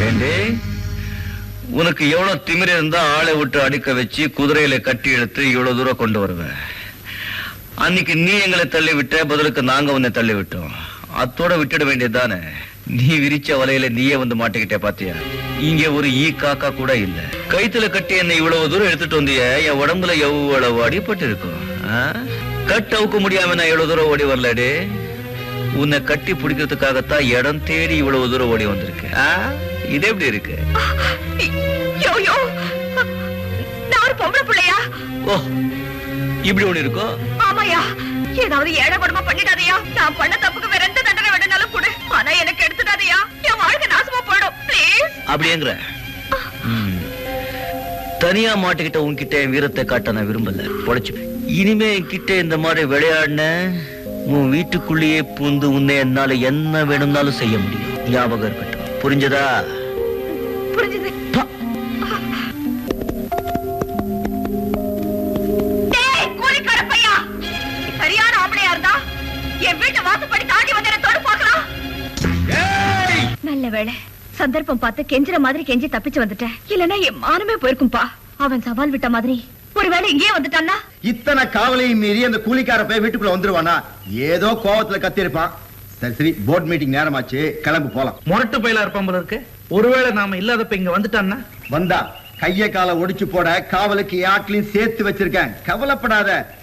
உனக்கு எவ்வளவு திமிர இருந்தா ஆளை விட்டு அடிக்க வச்சு குதிரையில கட்டி எடுத்து இவ்வளவு தூரம் கொண்டு வருவேன். அன்னைக்கு நீ எங்களை தள்ளி விட்ட, பதிலுக்கு நாங்க உன்னை தள்ளி விட்டோம். அத்தோட விட்டுட வேண்டியதுதானே. நீ விரிச்ச வலையில நீயே வந்து மாட்டிக்கிட்டே பாத்தியா? இங்க ஒரு ஈ காக்கா கூட இல்ல. கைத்துல கட்டி என்ன இவ்வளவு தூரம் எடுத்துட்டு வந்திய, என் உடம்புல எவ்வளவு அடிபட்டு இருக்கும். கட்டு அவுக்க முடியாம நான் இவ்வளவு தூரம் ஓடி வரலடே. உன்னை கட்டி பிடிக்கிறதுக்காகத்தான் இடம் தேடி இவ்வளவு தூரம் ஓடி வந்திருக்கு. இது எப்படி இருக்கு? ஓ, இப்படி ஒண்ணு இருக்கோ? ஆமாயா, ஏதாவது ஏழை கொடுமை பண்ணிடாதையா. நான் பண்ண தப்புக்கு வேற எந்த தண்டனை வேணும்னாலும் கொடு. ஆனா எனக்கு எடுத்துடாதையா, என் வாழ்க்கை நாசமா போயிடும். ப்ளீஸ். அப்படிங்கிற தனியா மாட்டிக்கிட்ட உன்கிட்ட என் வீரத்தை காட்ட நான் விரும்பல. பொழைச்சு இனிமே என்கிட்ட இந்த மாதிரி விளையாடின உன் வீட்டுக்குள்ளேயே பூந்து உன்னை என்னால என்ன வேணும்னாலும் செய்ய முடியும். ஞாபகம் இருக்கட்டும். புரிஞ்சதா? புரிஞ்சது. சரியான ஆம்பளையா இருந்தா என் வீட்டு வாசப்படி தாண்டி வந்து என்ன தொடு பார்க்கலாம். நல்ல வேளை, சந்தர்ப்பம் பார்த்து கெஞ்சுற மாதிரி கெஞ்சி தப்பிச்சு வந்துட்டேன். இல்லன்னா என் மானமே போயிருக்கும்பா. அவன் சவால் விட்ட மாதிரி ஒருவேளை இங்கேயே வந்துட்டான்னா? இத்தனை காவலையும் மீறி அந்த கூலிக்கார போய் வீட்டுக்குள்ள வந்துருவானா? ஏதோ கோவத்துல கத்தி இருப்பான். சரி சரி, போர்ட் மீட்டிங் நேரமாச்சு, கிளம்பு போலாம். முரட்டு பயிலா இருப்பான் போல இருக்கு. ஒருவேளை நாம இல்லாதப்ப இங்க வந்துட்டான்னா? வந்தா கைய கால ஒடிச்சு போட காவலுக்கு யாட்லையும் சேர்த்து வச்சிருக்கேன். கவலைப்படாத.